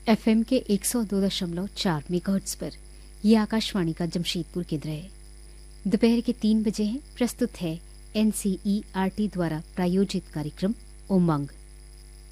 FM के 102.4 megahertz पर यह आकाशवाणी का जमशेदपुर केंद्र है। दोपहर के 3 बजे हैं। प्रस्तुत है एनसीईआरटी द्वारा प्रायोजित कार्यक्रम उमंग।